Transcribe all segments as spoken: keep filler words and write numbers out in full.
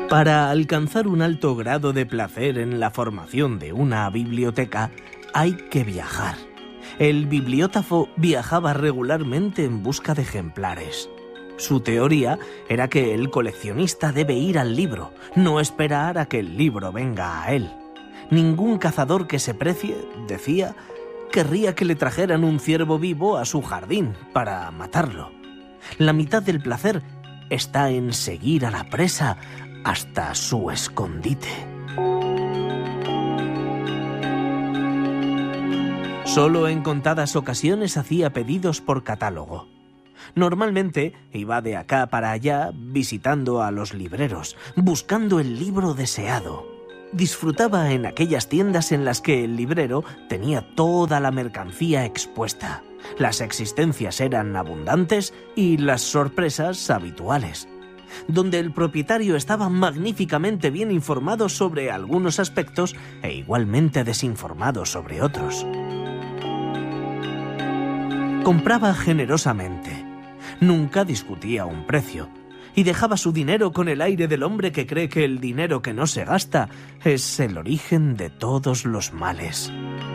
Para alcanzar un alto grado de placer en la formación de una biblioteca, hay que viajar. El bibliógrafo viajaba regularmente en busca de ejemplares. Su teoría era que el coleccionista debe ir al libro, no esperar a que el libro venga a él. Ningún cazador que se precie, decía, querría que le trajeran un ciervo vivo a su jardín para matarlo. La mitad del placer está en seguir a la presa hasta su escondite. Solo en contadas ocasiones hacía pedidos por catálogo. Normalmente iba de acá para allá visitando a los libreros, buscando el libro deseado. Disfrutaba en aquellas tiendas en las que el librero tenía toda la mercancía expuesta. Las existencias eran abundantes y las sorpresas habituales, donde el propietario estaba magníficamente bien informado sobre algunos aspectos e igualmente desinformado sobre otros. Compraba generosamente, nunca discutía un precio y dejaba su dinero con el aire del hombre que cree que el dinero que no se gasta es el origen de todos los males.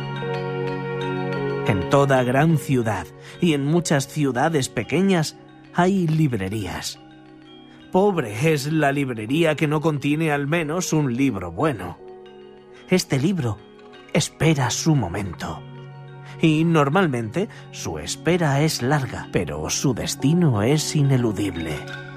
En toda gran ciudad y en muchas ciudades pequeñas hay librerías. Pobre es la librería que no contiene al menos un libro bueno. Este libro espera su momento. Y normalmente su espera es larga, pero su destino es ineludible.